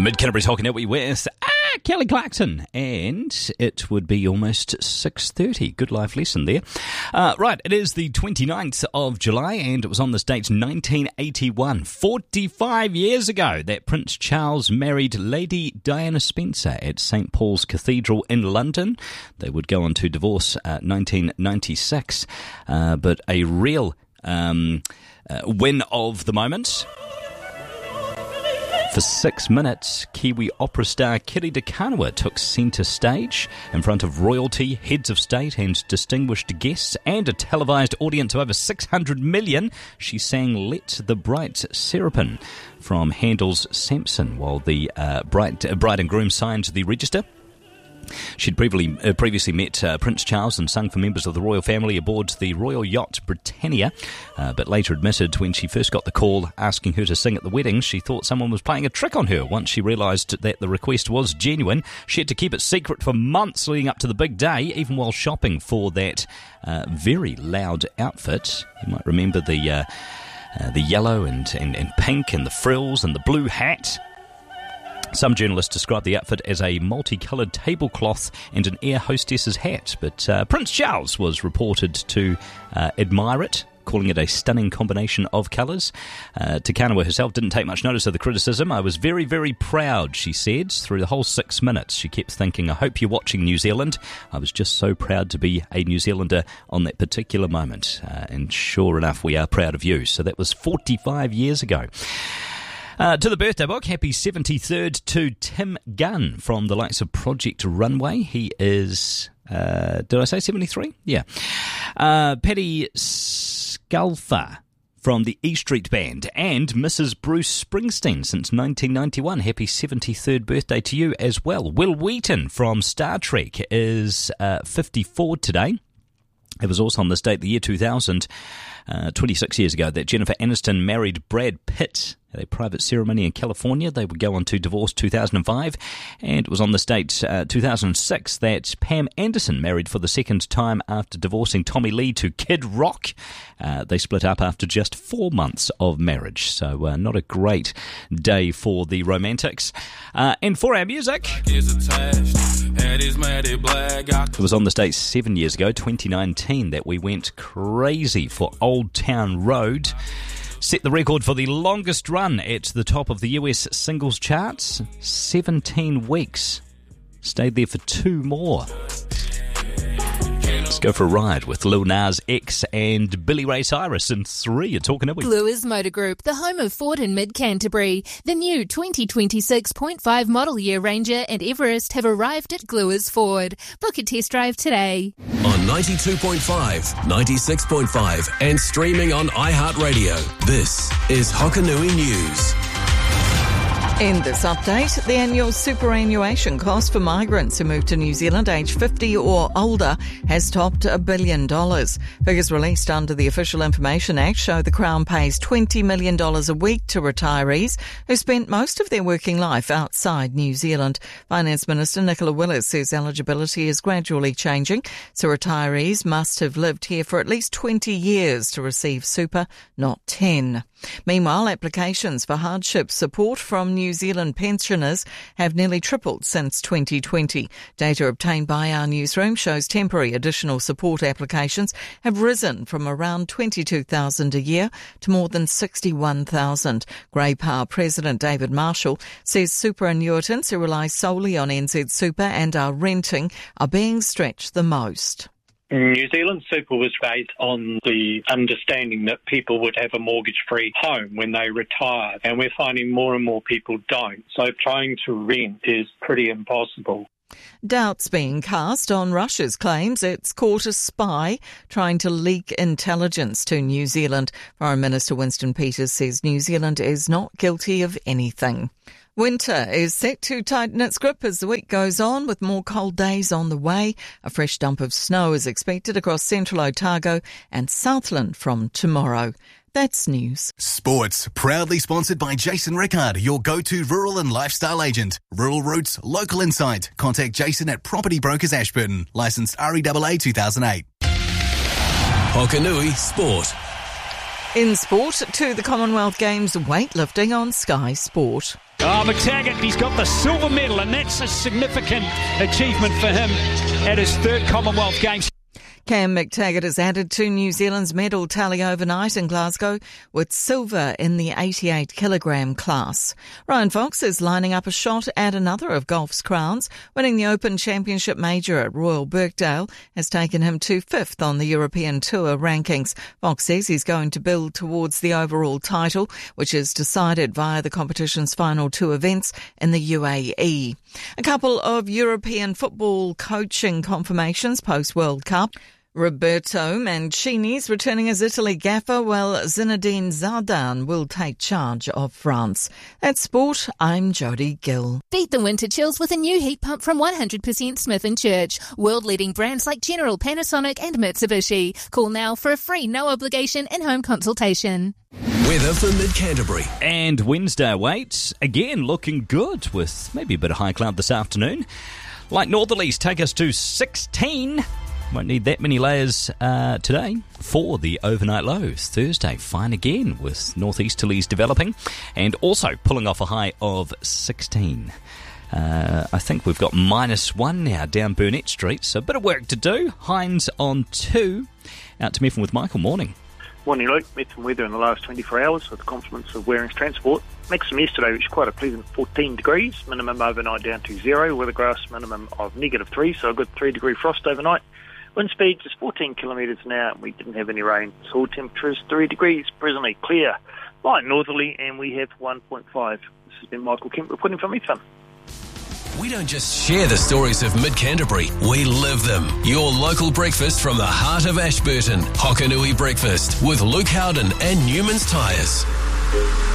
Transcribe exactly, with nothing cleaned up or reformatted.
Mid-Canterbury's Hockey Network with ah, Kelly Clarkson, and it would be almost six thirty. Good life lesson there. Uh, right, it is the twenty-ninth of July, and it was on this date, nineteen eighty-one, forty-five years ago, that Prince Charles married Lady Diana Spencer at Saint Paul's Cathedral in London. They would go on to divorce uh, nineteen ninety-six, uh, but a real um, uh, win of the moment. For six minutes, Kiwi opera star Kiri Te Kanawa took centre stage in front of royalty, heads of state and distinguished guests and a televised audience of over six hundred million. She sang Let the Bright Seraphim from Handel's Samson while the uh, bride, uh, bride and groom signed the register. She'd previously, uh, previously met uh, Prince Charles and sung for members of the royal family aboard the royal yacht Britannia, uh, but later admitted when she first got the call asking her to sing at the wedding, she thought someone was playing a trick on her. Once she realised that the request was genuine, she had to keep it secret for months leading up to the big day, even while shopping for that uh, very loud outfit. You might remember the uh, uh, the yellow and, and, and pink and the frills and the blue hat. Some journalists describe the outfit as a multicoloured tablecloth and an air hostess's hat, but uh, Prince Charles was reported to uh, admire it, calling it a stunning combination of colours. Uh, Te Kanawa herself didn't take much notice of the criticism. I was very, very proud, she said. Through the whole six minutes, she kept thinking, I hope you're watching New Zealand. I was just so proud to be a New Zealander on that particular moment. Uh, and sure enough, we are proud of you. So that was forty-five years ago. Uh, to the birthday book, happy seventy-third to Tim Gunn from the likes of Project Runway. He is, uh, did I say seventy-three? Yeah. Uh, Paddy Sculfer from the E Street Band and Missus Bruce Springsteen since nineteen ninety-one. Happy seventy-third birthday to you as well. Will Wheaton from Star Trek is uh, fifty-four today. It was also on this date, the year two thousand, uh, twenty-six years ago, that Jennifer Aniston married Brad Pitt at a private ceremony in California. They would go on to divorce two thousand five, and it was on this date, uh, two thousand six, that Pam Anderson married for the second time after divorcing Tommy Lee to Kid Rock. Uh, they split up after just four months of marriage, so uh, not a great day for the romantics. Uh, and for our music, it was on this date seven years ago, twenty nineteen, that we went crazy for Old Town Road. Set the record for the longest run at the top of the U S singles charts, seventeen weeks. Stayed there for two more. Let's go for a ride with Lil Nas X and Billy Ray Cyrus in three. You're talking about Gluers Motor Group, the home of Ford in Mid-Canterbury. The new twenty twenty-six point five model year Ranger and Everest have arrived at Gluers Ford. Book a test drive today. On ninety-two point five, ninety-six point five and streaming on iHeartRadio, this is Hokanui News. In this update, the annual superannuation cost for migrants who move to New Zealand aged fifty or older has topped a billion dollars. Figures released under the Official Information Act show the Crown pays twenty million dollars a week to retirees who spent most of their working life outside New Zealand. Finance Minister Nicola Willis says eligibility is gradually changing, so retirees must have lived here for at least twenty years to receive super, not ten. Meanwhile, applications for hardship support from New Zealand pensioners have nearly tripled since twenty twenty. Data obtained by our newsroom shows temporary additional support applications have risen from around twenty-two thousand a year to more than sixty-one thousand. Grey Power President David Marshall says superannuitants who rely solely on N Z Super and are renting are being stretched the most. New Zealand Super was based on the understanding that people would have a mortgage-free home when they retire, and we're finding more and more people don't. So trying to rent is pretty impossible. Doubts being cast on Russia's claims it's caught a spy trying to leak intelligence to New Zealand. Foreign Minister Winston Peters says New Zealand is not guilty of anything. Winter is set to tighten its grip as the week goes on, with more cold days on the way. A fresh dump of snow is expected across central Otago and Southland from tomorrow. That's news. Sports, proudly sponsored by Jason Rickard, your go-to rural and lifestyle agent. Rural roots, local insight. Contact Jason at Property Brokers Ashburton. Licensed R E A A two thousand eight. Hokanui Sport. In sport, to the Commonwealth Games weightlifting on Sky Sport. Oh, McTaggart, he's got the silver medal, and that's a significant achievement for him at his third Commonwealth Games. Cam McTaggart has added to New Zealand's medal tally overnight in Glasgow with silver in the eighty-eight kilogram class. Ryan Fox is lining up a shot at another of golf's crowns. Winning the Open Championship Major at Royal Birkdale has taken him to fifth on the European Tour rankings. Fox says he's going to build towards the overall title, which is decided via the competition's final two events in the U A E. A couple of European football coaching confirmations post-World Cup. Roberto Mancini's returning as Italy gaffer, while Zinedine Zidane will take charge of France. That's sport. I'm Jodie Gill. Beat the winter chills with a new heat pump from one hundred percent Smith and Church. World-leading brands like General, Panasonic and Mitsubishi. Call now for a free, no-obligation in-home consultation. Weather for Mid-Canterbury. And Wednesday awaits, again looking good with maybe a bit of high cloud this afternoon. Light northerlies take us to sixteen. Won't need that many layers uh, today for the overnight lows. Thursday, fine again with northeasterlies developing and also pulling off a high of sixteen. Uh, I think we've got minus one now down Burnett Street, so a bit of work to do. Hines on two. Out to Methven with Michael. Morning. Morning, Luke. Methven weather in the last twenty-four hours with the confluence of Waring's transport. Maximum yesterday, which is quite a pleasant fourteen degrees. Minimum overnight down to zero. Weathergrass minimum of negative three, so a good three degree frost overnight. Wind speed is fourteen kilometres an hour, and we didn't have any rain. Soil temperature is three degrees, presently clear. Light northerly, and we have one point five. This has been Michael Kemp reporting from Methven. We don't just share the stories of Mid-Canterbury, we live them. Your local breakfast from the heart of Ashburton. Hokanui Breakfast with Luke Howden and Newman's Tyres.